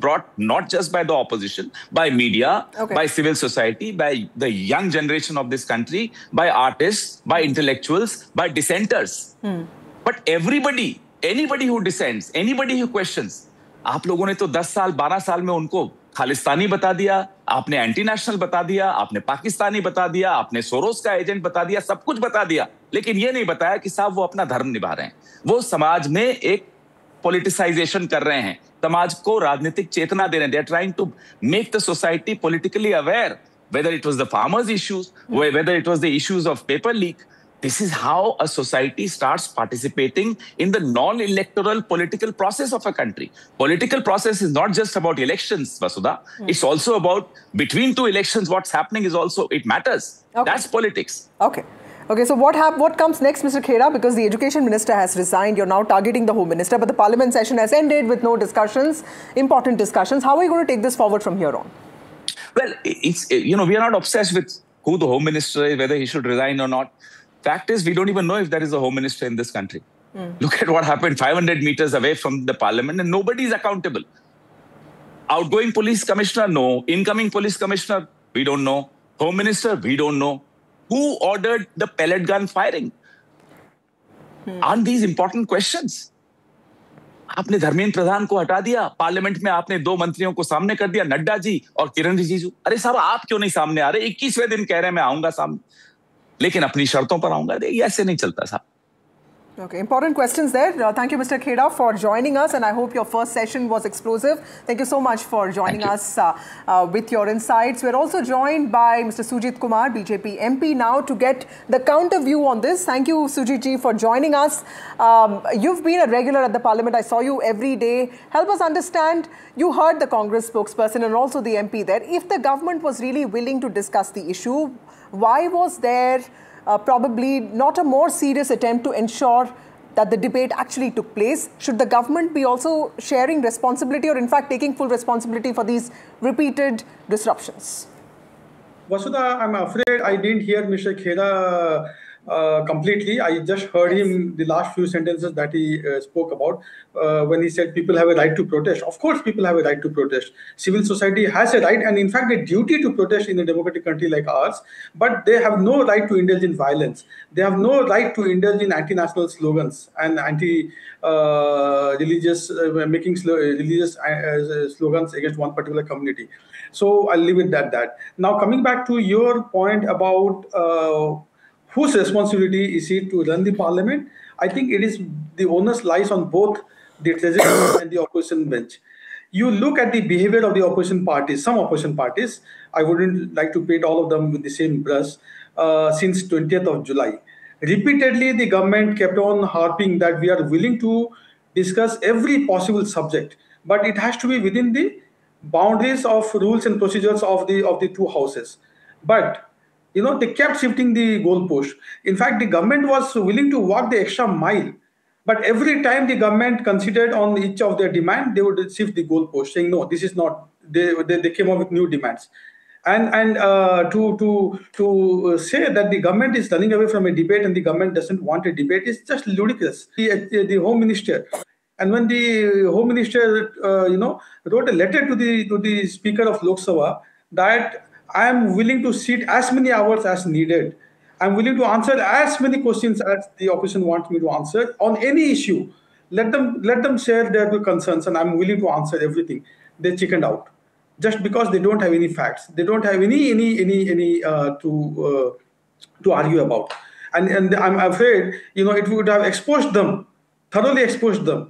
brought not just by the opposition, by media, by civil society, by the young generation of this country, by artists, by intellectuals, by dissenters. But everybody, anybody who dissents, anybody who questions, आप लोगों ने तो 10 साल, 12 साल में उनको खालिस्तानी बता दिया, आपने एंटी नेशनल बता दिया, आपने पाकिस्तानी बता दिया, आपने सोरोस का एजेंट बता दिया, सब कुछ बता दिया, लेकिन ये नहीं बताया कि साहब वो अपना धर्म निभा रहे हैं, वो समाज में एक पॉलिटिसाइजेशन कर रहे हैं, समाज को राजनीतिक चेतना दे रहे हैं. They are trying to make the society politically aware, whether it was the farmers' issues, whether it was the issues of paper leak. This is how a society starts participating in the non-electoral political process of a country. Political process is not just about elections, Vasudha. It's also about between two elections, what's happening is also, it matters. That's politics. Okay, so what comes next, Mr. Khera? Because the Education Minister has resigned, you're now targeting the Home Minister, but the Parliament session has ended with no discussions, important discussions. How are you going to take this forward from here on? Well, we are not obsessed with who the Home Minister is, whether he should resign or not. Fact is, we don't even know if there is a Home Minister in this country. Look at what happened 500 meters away from the Parliament, and nobody is accountable. Outgoing Police Commissioner, no. Incoming Police Commissioner, we don't know. Home Minister, we don't know. Who ordered the pellet gun firing? Aren't these important questions? आपने धर्मेंद्र प्रधान को हटा दिया, parliament में आपने 2 मंत्रियों को सामने कर दिया, नड्डा जी और किरण रिजिजू. अरे साहब, आप क्यों नहीं सामने आ रहे? 21वें दिन कह रहे हैं मैं आऊंगा सामने, लेकिन अपनी शर्तों पर आऊंगा. ये ऐसे नहीं चलता साहब. Okay, important questions there. Thank you, Mr. Khera, for joining us, and I hope your first session was explosive. Thank you so much for joining us with your insights. We're also joined by Mr. Sujit Kumar, BJP MP, now to get the counter view on this. Thank you, Sujit ji, for joining us. You've been a regular at the Parliament. I saw you every day. Help us understand, you heard the Congress spokesperson and also the MP there. If the government was really willing to discuss the issue, why was there probably not a more serious attempt to ensure that the debate actually took place? Should the government be also sharing responsibility, or in fact taking full responsibility for these repeated disruptions? Vasudha, I'm afraid I didn't hear Mr. Khera completely. I just heard him the last few sentences that he spoke about when he said people have a right to protest. Of course, people have a right to protest. Civil society has a right and in fact a duty to protest in a democratic country like ours, but they have no right to indulge in violence. They have no right to indulge in anti-national slogans and anti-religious, making religious slogans against one particular community. So I'll leave it at that. Now coming back to your point about whose responsibility is it to run the Parliament? I think it is the onus lies on both the Treasury and the opposition bench. You look at the behavior of the opposition parties, some opposition parties, I wouldn't like to paint all of them with the same brush, since 20th of July. Repeatedly, the government kept on harping that we are willing to discuss every possible subject, but it has to be within the boundaries of rules and procedures of the two houses. But they kept shifting the goalpost. In fact, the government was willing to walk the extra mile. But every time the government considered on each of their demand, they would shift the goalpost, saying, no, this is not. They came up with new demands. And to say that the government is running away from a debate and the government doesn't want a debate is just ludicrous. The Home Minister, and when the Home Minister, wrote a letter to the Speaker of Lok Sabha that I am willing to sit as many hours as needed. I'm willing to answer as many questions as the opposition wants me to answer on any issue. Let them share their concerns, and I'm willing to answer everything. They chickened out just because they don't have any facts. They don't have any to argue about, and I'm afraid it would have exposed them, thoroughly exposed them.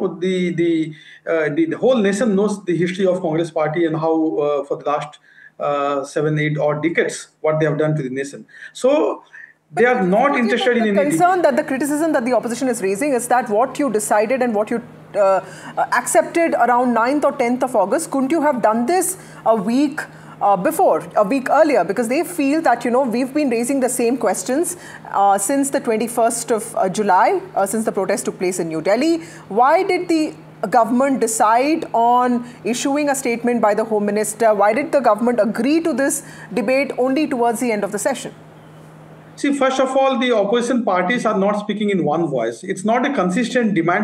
The whole nation knows the history of Congress Party and how for the last 7-8 odd decades what they have done to the nation. So they are not interested in anything. The concern that the criticism that the opposition is raising is that what you decided and what you accepted around 9th or 10th of August, couldn't you have done this a week before, a week earlier? Because they feel that, we've been raising the same questions since the 21st of July, since the protest took place in New Delhi. Why did the government decide on issuing a statement by the Home Minister? Why did the government agree to this debate only towards the end of the session? See, first of all, the opposition parties are not speaking in one voice. It's not a consistent demand